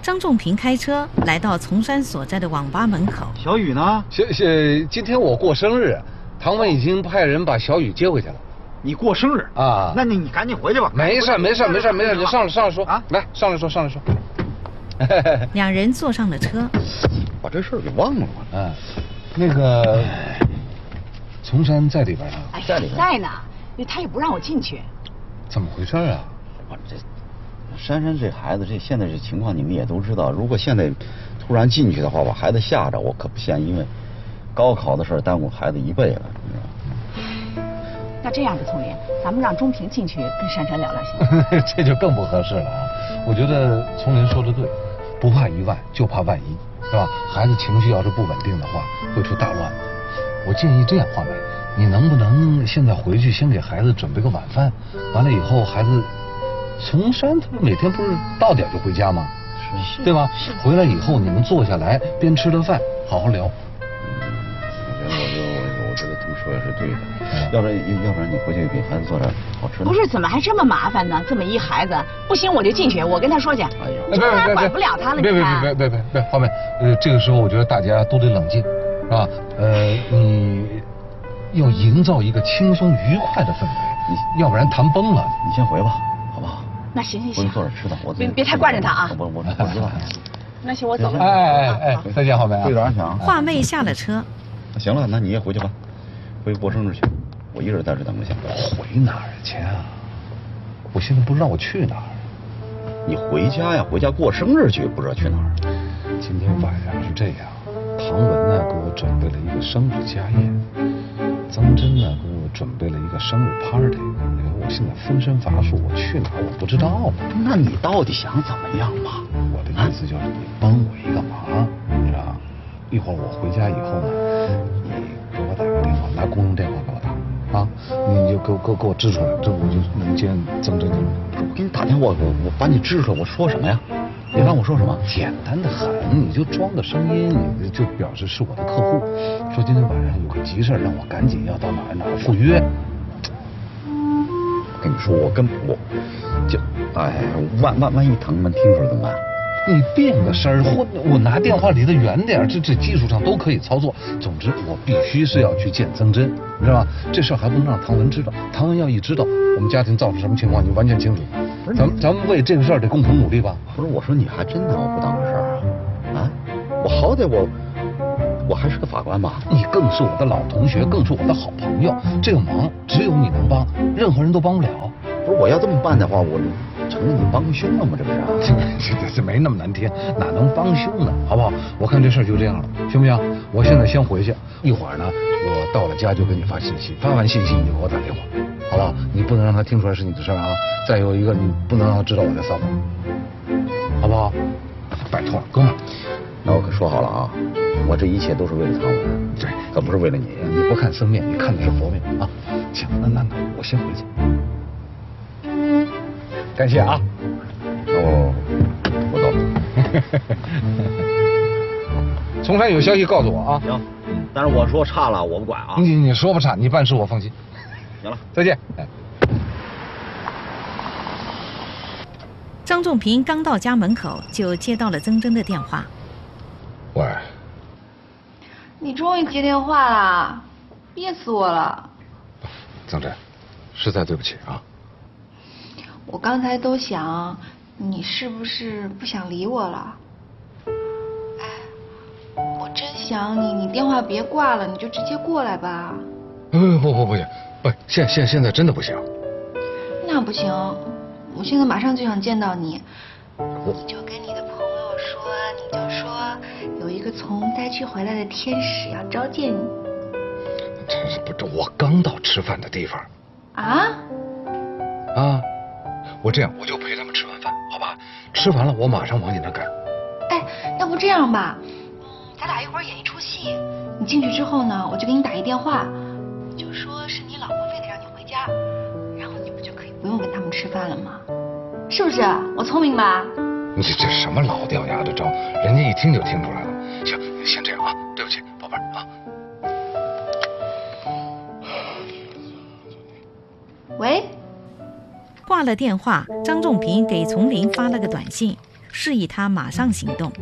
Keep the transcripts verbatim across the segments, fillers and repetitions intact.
张仲平开车来到丛山所在的网吧门口。 小雨呢？ 小小，今天我过生日，唐文已经派人把小雨接回去了。 你过生日啊？ 那你你赶紧回去吧。 没事没事没事没事，你上来上来说啊，来上来说上来说。 两人坐上了车。 把这事儿给忘了吗？ 嗯，那个丛山在里边呢？ 哎，在里边在呢，那他也不让我进去。 怎么回事啊？ 我这珊珊这孩子，这现在这情况你们也都知道。如果现在突然进去的话，把孩子吓着，我可不嫌，因为高考的事耽误孩子一辈子，你知道吗？ 那这样子，丛林，咱们让钟平进去跟珊珊聊聊行吗？ 这就更不合适了啊！我觉得丛林说的对，不怕一万，就怕万一，是吧？孩子情绪要是不稳定的话，会出大乱子。我建议这样，画眉，你能不能现在回去先给孩子准备个晚饭？完了以后，孩子丛山他们每天不是到点就回家吗？ 是， 对吧？回来以后你们坐下来，边吃着饭，好好聊。 我觉得，我觉得，我觉得这么说也是对的。要不然，要不然你回去给孩子做点好吃的。 不是，怎么还这么麻烦呢？这么一孩子，不行我就进去，我跟他说去。哎呀， 别别别， 管不了他了。 别别别别别别别，画眉，呃，这个时候我觉得大家都得冷静，是吧？呃，你要营造一个轻松愉快的氛围，你要不然谈崩了。 你先回吧，好不好？ 那行行行， 回去做点吃的，我别别太惯着他啊。 我我我知道。 那行，我走了。 哎哎哎，再见，画眉啊！ 注意点安全啊！ 画妹下了车。 行了，那你也回去吧，回去过生日去。我一个人在这等着去。 回哪儿去啊？我现在不知道我去哪儿。 你回家呀，回家过生日去，不知道去哪儿。 今天晚上是这样，唐文呢给我准备了一个生日家宴，曾真呢给我准备了一个生日 party。我现在分身乏术，我去哪儿我不知道嘛。 那你到底想怎么样嘛？ 我的意思就是你帮我一个忙，你知道吗？一会儿我回家以后呢，你给我打个电话，拿公用电话给我打啊，你就给我给我给我支出来，这我就能见曾真。 我给你打电话，我我把你支出来，我说什么呀？你让我说什么？ 简单的很，你就装个声音，你就表示是我的客户，说今天晚上有个急事，让我赶紧要到哪儿哪儿赴约。 我跟你说，我跟我就哎，万万万一唐文听出来怎么办？ 你变个声儿，或我拿电话离得远点，这这技术上都可以操作。总之，我必须是要去见曾真，你知道吧？这事儿还不能让唐文知道，唐文要一知道，我们家庭造成什么情况，你完全清楚。咱们咱们为这个事儿得共同努力吧？ 不是，我说你还真拿我不当个事儿啊？啊，我好歹我我还是个法官吧？ 你更是我的老同学，更是我的好朋友，这个忙只有你能帮，任何人都帮不了。 不是，我要这么办的话，我承认你帮凶了吗？这不是、啊？ 这这这没那么难听，哪能帮凶呢？好不好？我看这事儿就这样了，行不行？我现在先回去，一会儿呢，我到了家就给你发信息，发完信息你给我打电话，好不好？你不能让他听出来是你的事儿啊！再有一个，你不能让他知道我在撒谎，好不好？拜托了，哥们儿。 那我可说好了啊，我这一切都是为了唐文， 对， 可不是为了你。 你不看僧面，你看的是佛面啊！行，那那那我先回去。感谢啊！ 哦，我走了。 丛山有消息告诉我啊。 行，但是我说差了我不管啊。 你你说不差，你办事我放心。 行了， 再见。哎。 张仲平刚到家门口，就接到了曾真的电话。 喂。 你终于接电话了，憋死我了。 曾真，实在对不起啊。 我刚才都想，你是不是不想理我了？哎，我真想你，你电话别挂了，你就直接过来吧。 不不不不行，不现现现在真的不行。 那不行，我现在马上就想见到你。你就跟你的朋友说，你就说有一个从灾区回来的天使要招见你。 这是不这我刚到吃饭的地方。 啊？ 啊。我这样，我就陪他们吃完饭，好吧？吃完了，我马上往你那赶。 哎，要不这样吧，嗯，咱俩一会儿演一出戏。你进去之后呢，我就给你打一电话，就说是你老婆非得让你回家，然后你不就可以不用跟他们吃饭了吗？是不是？我聪明吧？ 你这这什么老掉牙的招，人家一听就听出来了。行，先这样啊，对不起，宝贝儿啊。 喂。 挂了电话，张仲平给丛林发了个短信， 示意他马上行动。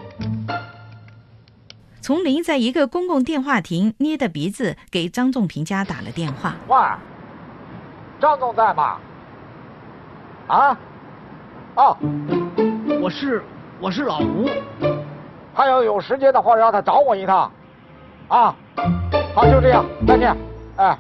丛林在一个公共电话亭捏着鼻子给张仲平家打了电话。 喂，张总在吗？啊？哦，我是我是老吴，他要有时间的话让他找我一趟。啊，好，就这样，再见。哎。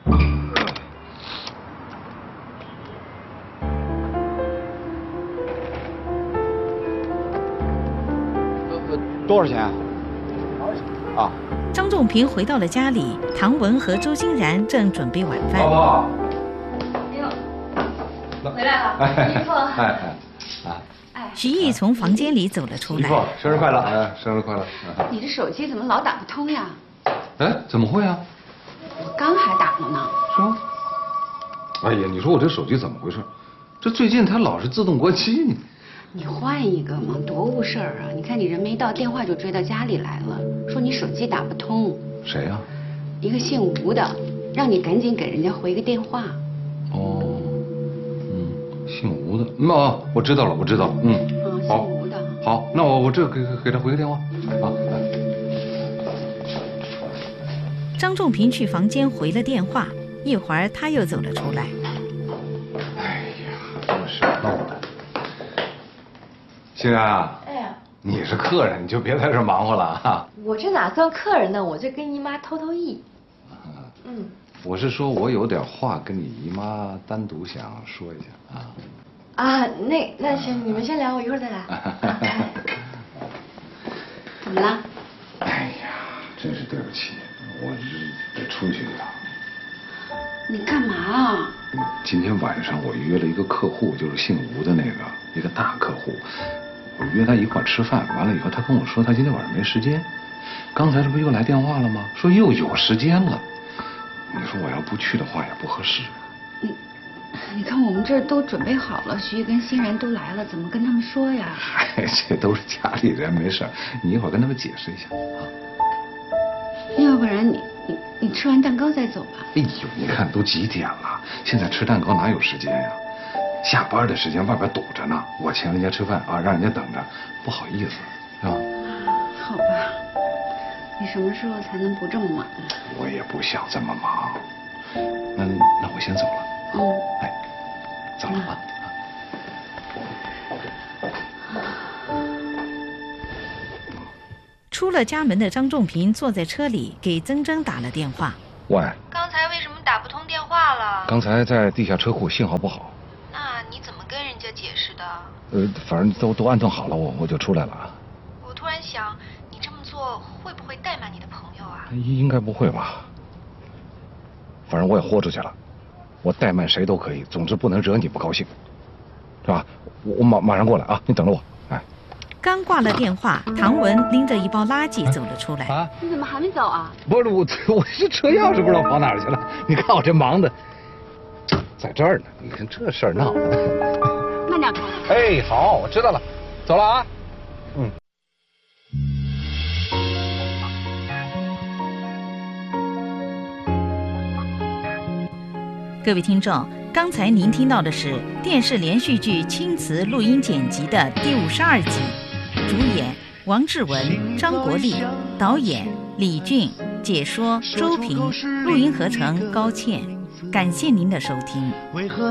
多少钱？啊！ 张仲平回到了家里，唐文和周欣然正准备晚饭。 宝宝， 哎呦，回来了，姨父。 哎哎哎， 徐毅从房间里走了出来。 姨父，生日快乐！哎，生日快乐！ 你这手机怎么老打不通呀？ 哎，怎么会啊？ 我刚还打了呢。 是吗？哎呀，你说我这手机怎么回事？这最近它老是自动关机呢。 你换一个嘛，多误事儿啊！你看你人没到，电话就追到家里来了，说你手机打不通。 谁呀？ 一个姓吴的，让你赶紧给人家回个电话。 哦，嗯，姓吴的，嗯哦，我知道了，我知道了，嗯， 嗯， 好， 姓吴的。 好，那我我这给给他回个电话，啊。 张仲平去房间回了电话，一会儿他又走了出来。 哎呀，这事闹的。欣然啊， 哎， 你是客人，你就别在这忙活了啊。 我这哪算客人呢？我这跟姨妈透透意。嗯， 我是说，我有点话跟你姨妈单独想说一下啊。 啊，那那行，你们先聊，我一会儿再来。 怎么了？ 哎呀，真是对不起，我得出去一趟。 你干嘛啊？ 今天晚上我约了一个客户，就是姓吴的那个，一个大客户。我约他一块吃饭，完了以后他跟我说他今天晚上没时间。刚才这不又来电话了吗？说又有时间了。你说我要不去的话也不合适。 你，你看我们这儿都准备好了，徐毅跟欣然都来了，怎么跟他们说呀？ 嗨，这都是家里人，没事，你一会儿跟他们解释一下啊。 要不然你你你吃完蛋糕再走吧。 哎呦，你看都几点了，现在吃蛋糕哪有时间呀？下班的时间外边堵着呢，我请人家吃饭啊，让人家等着，不好意思，是吧？ 好吧，你什么时候才能不这么忙？ 我也不想这么忙，那那我先走了。 嗯， 哎，走了啊。 出了家门的张仲平坐在车里给曾铮打了电话。 喂， 刚才为什么打不通电话了？ 刚才在地下车库，信号不好。 那你怎么跟人家解释的？ 呃，反正都都安顿好了，我我就出来了啊。 我突然想，你这么做会不会怠慢你的朋友啊？ 应应该不会吧？反正我也豁出去了，我怠慢谁都可以，总之不能惹你不高兴，是吧？我我马马上过来啊，你等着我。哎。 刚挂了电话，唐文拎着一包垃圾走了出来。 啊？ 你怎么还没走啊？ 不是我，我这车钥匙不知道跑哪儿去了。你看我这忙的，在这儿呢。你看这事儿闹的。 慢点开。 哎，好，我知道了，走了啊。嗯。 各位听众，刚才您听到的是电视连续剧《青瓷》录音剪辑的第五十二集，主演王志文、张国立，导演李俊，解说周平，录音合成高倩。感谢您的收听。为何